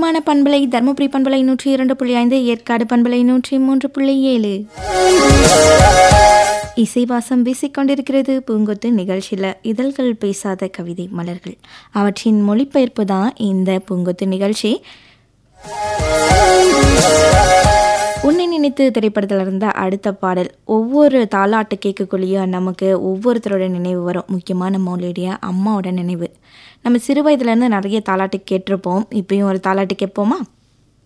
அபிமான பண்பலை தருமபுரி பண்பலை 102.5, ஏற்காடு பண்பலை 103.7. இசைவாசம் வீசிக்கொண்டிருக்கிறது பூங்கொத்து நிகழ்ச்சியில். இதழ்கள் பேசாத கவிதை மலர்கள், அவற்றின் மொழிபெயர்ப்பு தான் இந்த பூங்கொத்து நிகழ்ச்சி. உன்னை நினைத்து திரைப்படத்தில் இருந்த அடுத்த பாடல், ஒவ்வொரு தாலாட்டு கேட்கக்குள்ளேயும் நமக்கு ஒவ்வொருத்தரோட நினைவு வரும். முக்கியமாக நம்மளுடைய அம்மாவோட நினைவு. நம்ம சிறு வயதுலேருந்து நிறைய தாலாட்டு கேட்டிருப்போம். இப்பயும் ஒரு தாலாட்டு கேட்போமா?